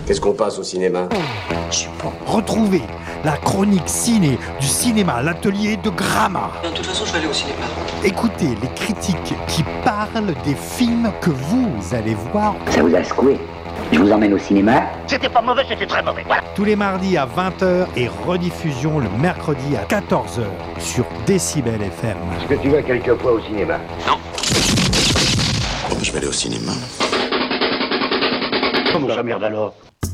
Qu'est-ce qu'on passe au cinéma? Retrouvez la chronique ciné du cinéma à l'atelier de Gramma. De toute façon, je vais aller au cinéma. Écoutez les critiques qui parlent des films que vous allez voir. Ça vous a secoué? Je vous emmène au cinéma. C'était pas mauvais, c'était très mauvais, voilà. Tous les mardis à 20h et rediffusion le mercredi à 14h sur Décibel FM. Est-ce que tu vas quelquefois au cinéma? Non. Oh, je vais aller au cinéma. Comment ça, merde alors?